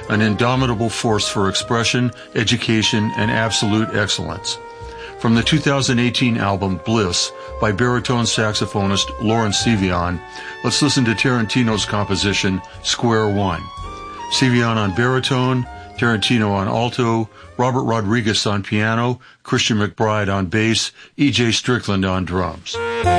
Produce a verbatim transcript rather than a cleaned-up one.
an indomitable force for expression, education, and absolute excellence. From the two thousand eighteen album Bliss by baritone saxophonist Lawrence Sevian, let's listen to Tarantino's composition Square One. Sevian on baritone, Tarantino on alto, Robert Rodriguez on piano, Christian McBride on bass, E J Strickland on drums.